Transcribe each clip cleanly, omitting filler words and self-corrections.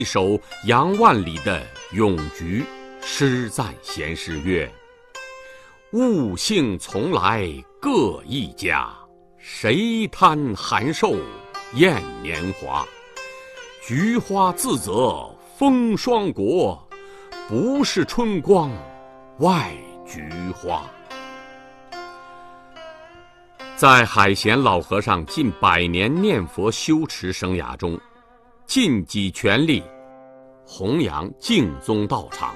一首杨万里的《咏菊》，诗赞闲诗曰：物性从来各一家，谁贪寒瘦厌年华？菊花自责风霜国，不是春光外菊花。在海贤老和尚近100年念佛修持生涯中，尽己全力弘扬净宗道场，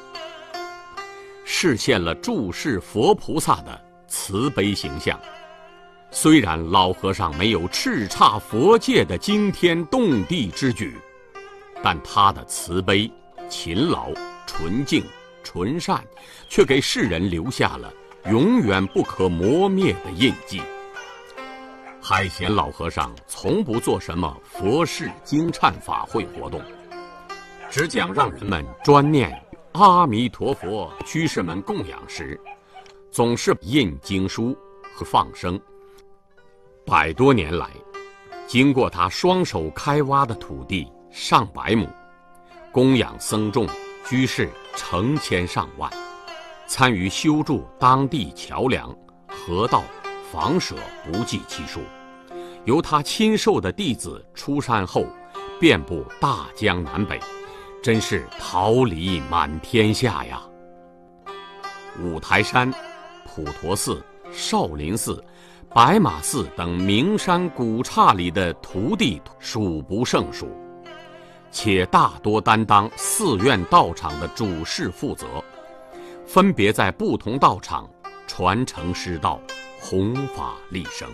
实现了注释佛菩萨的慈悲形象。虽然老和尚没有叱咤佛界的惊天动地之举，但他的慈悲、勤劳、纯净、纯善，却给世人留下了永远不可磨灭的印记。海贤老和尚从不做什么佛事经忏法会活动，只讲让人们专念阿弥陀佛。居士们供养时，总是印经书和放生。100多年来，经过他双手开挖的土地上百亩，供养僧众居士成千上万，参与修筑当地桥梁、河道、房舍不计其数。由他亲授的弟子出山后，遍布大江南北，真是桃李满天下呀！五台山、普陀寺、少林寺、白马寺等名山古刹里的徒弟数不胜数，且大多担当寺院道场的主事负责，分别在不同道场传承师道，弘法利生。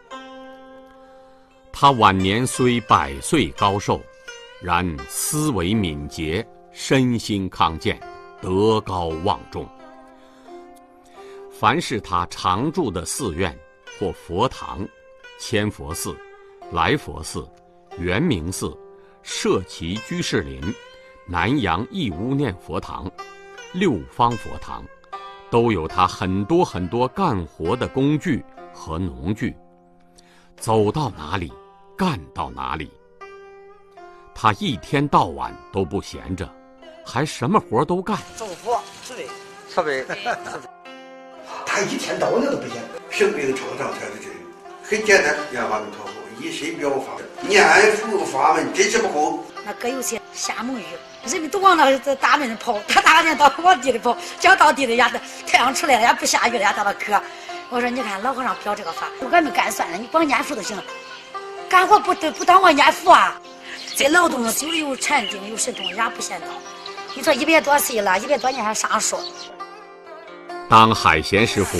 他晚年虽100岁高寿，然思维敏捷，身心康健，德高望重。凡是他常住的寺院或佛堂，千佛寺、来佛寺、圆明寺、社稷居士林、南阳义乌念佛堂、六方佛堂，都有他很多干活的工具和农具，走到哪里干到哪里。他一天到晚都不闲着，还什么活都干。 祝福、慈悲。 他一天到晚都不闲，平辈子创造出来的这很简单，念阿弥陀佛，以身表法，念佛法门真是不够。 那搁有些瞎蒙语，人们都往那大门跑，他大年到往地里跑，脚到地里呀，太阳出来了呀，不下雨了呀，到那渴。我说你看老和尚表这个法，我们干算了，你光念佛就行了。干活不当我念佛啊！这劳动久了有禅定，有神通，也不嫌早。你说100多岁了，100多年还上树。 当海贤师傅